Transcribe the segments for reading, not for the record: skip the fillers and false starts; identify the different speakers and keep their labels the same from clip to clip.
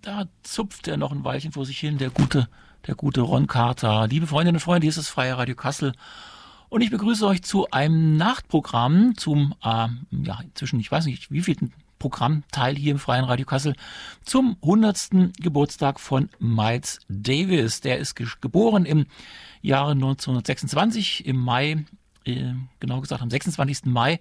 Speaker 1: da zupft er noch ein Weilchen vor sich hin, der gute Ron Carter. Liebe Freundinnen und Freunde, hier ist das Freie Radio Kassel. Und ich begrüße euch zu einem Nachtprogramm zum, inzwischen, ich weiß nicht, wie vielten Programmteil hier im Freien Radio Kassel zum 100. Geburtstag von Miles Davis. Der ist geboren im Jahre 1926, im Mai, genau gesagt am 26. Mai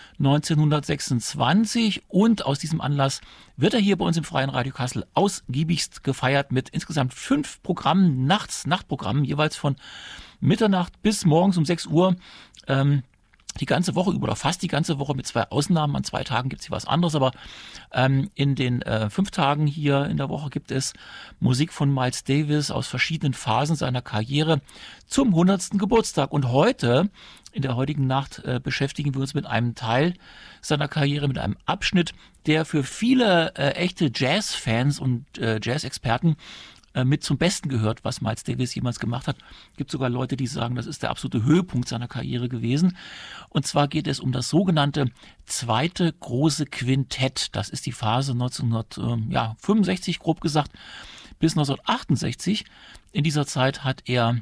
Speaker 1: 1926, und aus diesem Anlass wird er hier bei uns im Freien Radio Kassel ausgiebigst gefeiert mit insgesamt 5 Programmen, Nachtprogrammen, jeweils von Mitternacht bis morgens um 6 Uhr, die ganze Woche über oder fast die ganze Woche mit 2 Ausnahmen. An 2 Tagen gibt es hier was anderes, aber in den 5 Tagen hier in der Woche gibt es Musik von Miles Davis aus verschiedenen Phasen seiner Karriere zum 100. Geburtstag. Und heute, in der heutigen Nacht, beschäftigen wir uns mit einem Teil seiner Karriere, mit einem Abschnitt, der für viele echte Jazz-Fans und Jazz-Experten mit zum Besten gehört, was Miles Davis jemals gemacht hat. Es gibt sogar Leute, die sagen, das ist der absolute Höhepunkt seiner Karriere gewesen. Und zwar geht es um das sogenannte zweite große Quintett. Das ist die Phase 1965, grob gesagt, bis 1968. In dieser Zeit hat er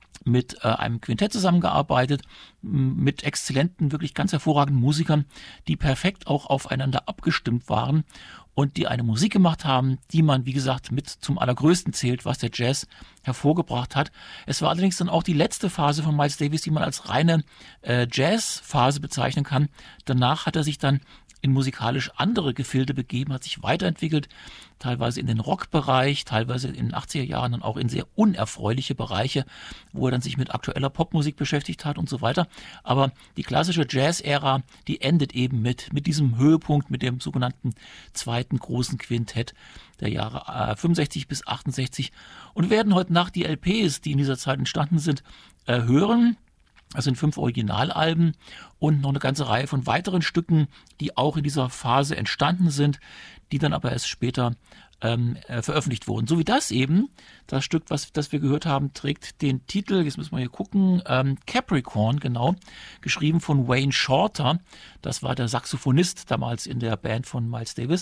Speaker 1: mit einem Quintett zusammengearbeitet, mit exzellenten, wirklich ganz hervorragenden Musikern, die perfekt auch aufeinander abgestimmt waren und die eine Musik gemacht haben, die man, wie gesagt, mit zum Allergrößten zählt, was der Jazz hervorgebracht hat. Es war allerdings dann auch die letzte Phase von Miles Davis, die man als reine Jazz-Phase bezeichnen kann. Danach hat er sich dann in musikalisch andere Gefilde begeben, hat sich weiterentwickelt, teilweise in den Rockbereich, teilweise in den 80er Jahren dann auch in sehr unerfreuliche Bereiche, wo er dann sich mit aktueller Popmusik beschäftigt hat und so weiter. Aber die klassische Jazz-Ära, die endet eben mit diesem Höhepunkt, mit dem sogenannten zweiten großen Quintett der Jahre 65 bis 68. Und wir werden heute Nacht die LPs, die in dieser Zeit entstanden sind, hören. Das sind 5 Originalalben und noch eine ganze Reihe von weiteren Stücken, die auch in dieser Phase entstanden sind, die dann aber erst später veröffentlicht wurden. So wie das eben, das Stück, das wir gehört haben, trägt den Titel, jetzt müssen wir hier gucken, Capricorn, genau, geschrieben von Wayne Shorter. Das war der Saxophonist damals in der Band von Miles Davis.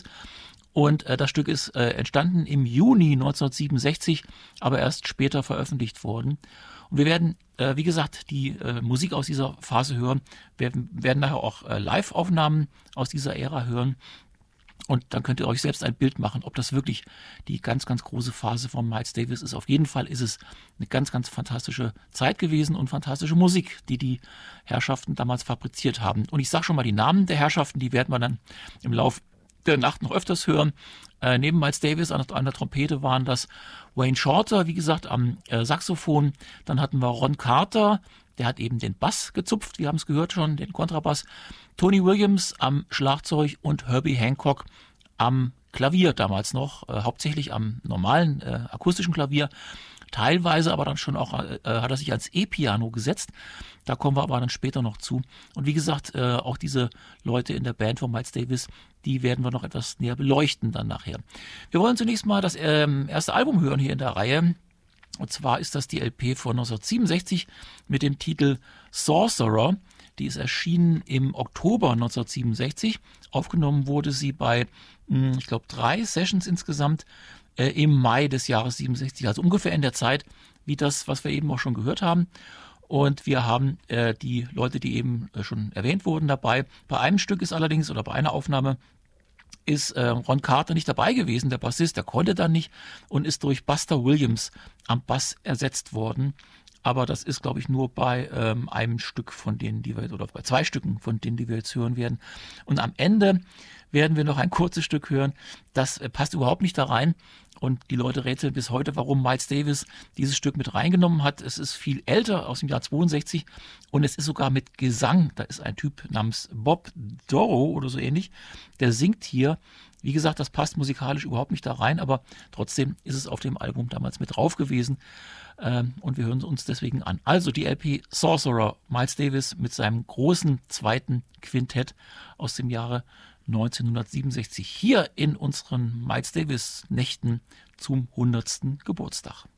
Speaker 1: Und das Stück ist entstanden im Juni 1967, aber erst später veröffentlicht worden. Und wir werden, wie gesagt, die Musik aus dieser Phase hören. Wir werden nachher auch Live-Aufnahmen aus dieser Ära hören. Und dann könnt ihr euch selbst ein Bild machen, ob das wirklich die ganz, ganz große Phase von Miles Davis ist. Auf jeden Fall ist es eine ganz, ganz fantastische Zeit gewesen und fantastische Musik, die Herrschaften damals fabriziert haben. Und ich sage schon mal die Namen der Herrschaften, die werden wir dann im Laufe der Nacht noch öfters hören. Neben Miles Davis an der Trompete waren das Wayne Shorter, wie gesagt, am Saxophon. Dann hatten wir Ron Carter, der hat eben den Bass gezupft, wir haben es gehört schon, den Kontrabass. Tony Williams am Schlagzeug und Herbie Hancock am Klavier damals noch, hauptsächlich am normalen akustischen Klavier. Teilweise aber dann schon auch hat er sich ans E-Piano gesetzt. Da kommen wir aber dann später noch zu. Und wie gesagt, auch diese Leute in der Band von Miles Davis, die werden wir noch etwas näher beleuchten dann nachher. Wir wollen zunächst mal das erste Album hören hier in der Reihe. Und zwar ist das die LP von 1967 mit dem Titel Sorcerer. Die ist erschienen im Oktober 1967. Aufgenommen wurde sie bei, ich glaube, 3 Sessions insgesamt im Mai des Jahres 67. Also ungefähr in der Zeit wie das, was wir eben auch schon gehört haben. Und wir haben die Leute, die eben schon erwähnt wurden, dabei. Bei einem Stück ist allerdings, oder bei einer Aufnahme, ist Ron Carter nicht dabei gewesen, der Bassist, der konnte dann nicht und ist durch Buster Williams am Bass ersetzt worden. Aber das ist, glaube ich, nur bei einem Stück von denen, die wir, oder bei 2 Stücken von denen, die wir jetzt hören werden. Und am Ende werden wir noch ein kurzes Stück hören. Das passt überhaupt nicht da rein. Und die Leute rätseln bis heute, warum Miles Davis dieses Stück mit reingenommen hat. Es ist viel älter, aus dem Jahr 62. Und es ist sogar mit Gesang. Da ist ein Typ namens Bob Dorough oder so ähnlich. Der singt hier. Wie gesagt, das passt musikalisch überhaupt nicht da rein. Aber trotzdem ist es auf dem Album damals mit drauf gewesen. Und wir hören es uns deswegen an. Also die LP Sorcerer, Miles Davis mit seinem großen zweiten Quintett aus dem Jahre 1967 hier in unseren Miles Davis Nächten zum 100. Geburtstag.